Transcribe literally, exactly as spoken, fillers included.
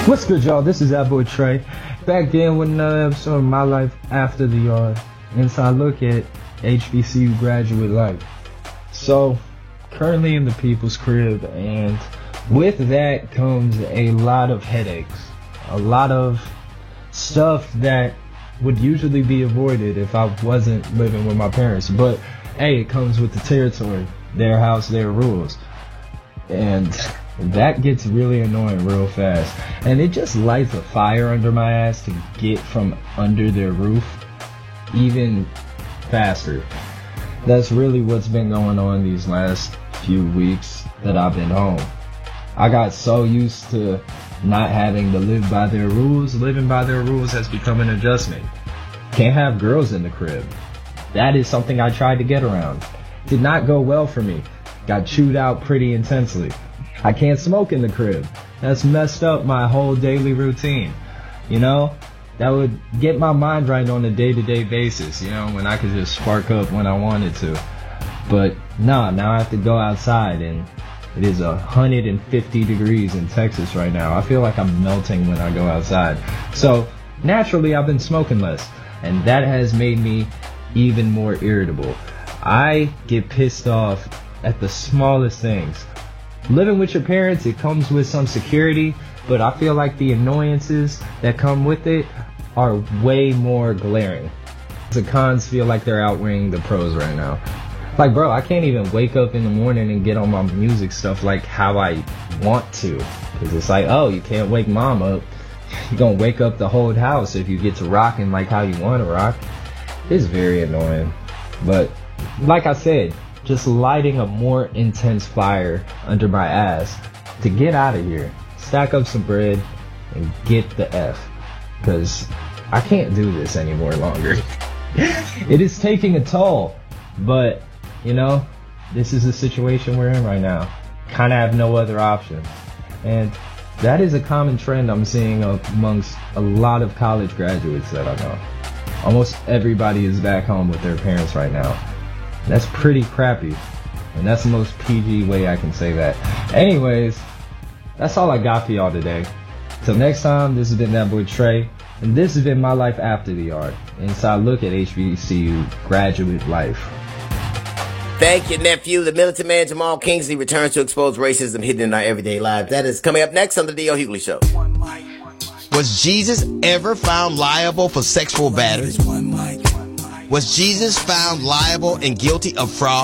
What's good, y'all? This is that boy Trey, back again with another episode of My Life After the Yard. Inside look at H B C U graduate life. So, currently in the people's crib, and with that comes a lot of headaches, a lot of stuff that would usually be avoided if I wasn't living with my parents. But hey, it comes with the territory, their house, their rules, and that gets really annoying real fast. And it just lights a fire under my ass to get from under their roof even faster. That's really what's been going on these last few weeks that I've been home. I got so used to not having to live by their rules. Living by their rules has become an adjustment. Can't have girls in the crib. That is something I tried to get around. Did not go well for me. Got chewed out pretty intensely. I can't smoke in the crib. That's messed up my whole daily routine. You know, that would get my mind right on a day-to-day basis, you know, when I could just spark up when I wanted to. But nah, now I have to go outside, and it is one hundred fifty degrees in Texas right now. I feel like I'm melting when I go outside. So naturally, I've been smoking less, and that has made me even more irritable. I get pissed off at the smallest things. Living with your parents, it comes with some security, but I feel like the annoyances that come with it are way more glaring. The cons feel like they're outweighing the pros right now. Like, bro, I can't even wake up in the morning and get on my music stuff like how I want to. Because it's like, oh, you can't wake mom up. You're going to wake up the whole house if you get to rocking like how you want to rock. It's very annoying. But like I said, just lighting a more intense fire under my ass to get out of here, stack up some bread, and get the F. Because I can't do this anymore longer. It is taking a toll, but, you know, this is the situation we're in right now. Kind of have no other option. And that is a common trend I'm seeing amongst a lot of college graduates that I know. Almost everybody is back home with their parents right now. That's pretty crappy, and that's the most P G way I can say that. Anyways, that's all I got for y'all today. Till next time, this has been that boy Trey, and this has been My Life After the Yard. Inside look at H B C U graduate life. Thank you, nephew. The militant man Jamal Kingsley returns to expose racism hidden in our everyday lives. That is coming up next on the D L Hughley Show. Was Jesus ever found liable for sexual battery? Was Jesus found liable and guilty of fraud?